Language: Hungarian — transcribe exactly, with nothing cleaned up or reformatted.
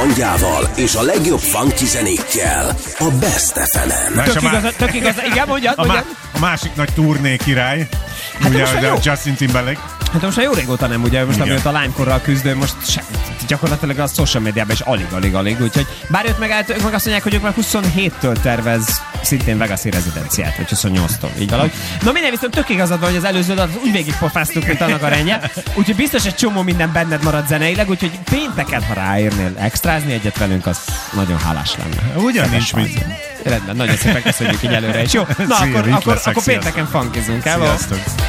hangjával és a legjobb funky zenékkel a Best ef em-en. Tök igaz, tök igaz, igen, mondjad, a, mondjad. má- a másik nagy turné király, Hát ugye, most ugye jó. a Justin Timberlake. Hát most már jó régóta nem, ugye, most Igen. amióta a Lime-korral küzdő, most se, gyakorlatilag a social médiában is alig-alig-alig, úgyhogy bár őt meg, ők meg azt mondják, hogy ők már huszonhéttől tervez szintén Vegas-i rezidenciát, vagy huszonnyolctól, így valahogy. Na minden viszont tök igazad van, hogy az előző adat úgy végigpofáztuk, mint annak a rendje, úgyhogy biztos egy csomó minden benned marad zeneileg, úgyhogy pénteken, ha ráérnél extrázni egyet velünk, az nagyon hálás lenne. Ugyan nincs mit. Rendben, nagyon szépen köszönjük így előre is. Jó, na Szia, akkor, itt akkor, leszek, akkor sziasztok. pénteken funkizunk el. Sziasztok.